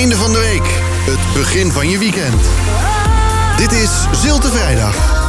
einde van de week. Het begin van je weekend. Dit is Zilte Vrijdag.